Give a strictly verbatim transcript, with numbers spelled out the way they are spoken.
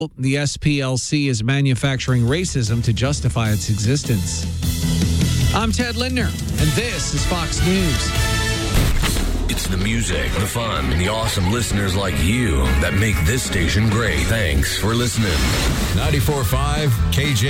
The S P L C is manufacturing racism to justify its existence. I'm Ted Lindner, and this is Fox News. It's the music, the fun, and the awesome listeners like you that make this station great. Thanks for listening. ninety-four point five K J